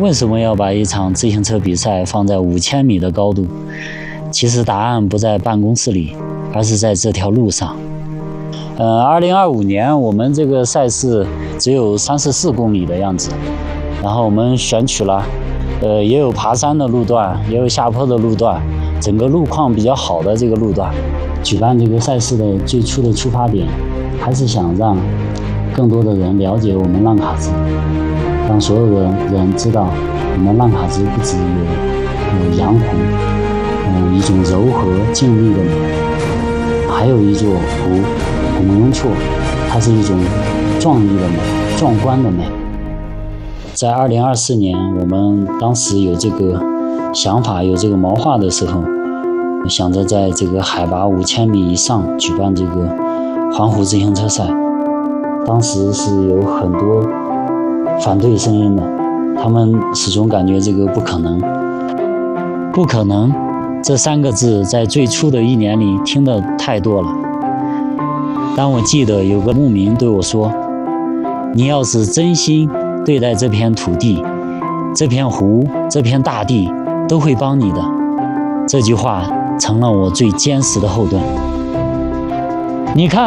为什么要把一场自行车比赛放在5000米的高度？其实答案不在办公室里，而是在这条路上。2025年我们这个赛事只有34公里的样子，然后我们选取了，也有爬山的路段，也有下坡的路段，整个路况比较好的这个路段。举办这个赛事的最初的出发点，还是想让更多的人了解我们浪卡子，让所有的人知道我们浪卡子不只有阳湖，一种柔和静谧的美，还有一座湖古木雍措，它是一种壮丽的美，壮观的美。在2024年，我们当时有这个想法，有这个谋划的时候，想着在这个海拔5000米以上举办这个环湖自行车赛。当时是有很多反对声音的，他们始终感觉这个不可能。不可能这3个字在最初的1年里听得太多了。但我记得有个牧民对我说，你要是真心对待这片土地，这片湖，这片大地都会帮你的。这句话成了我最坚实的后盾。你看